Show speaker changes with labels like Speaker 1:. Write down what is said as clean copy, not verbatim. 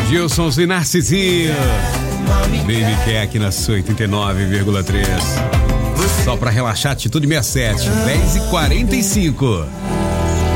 Speaker 1: Gilson e Narcisinho. Baby quer aqui na sua 89,3. Só pra relaxar, Atitude 67, 10h45.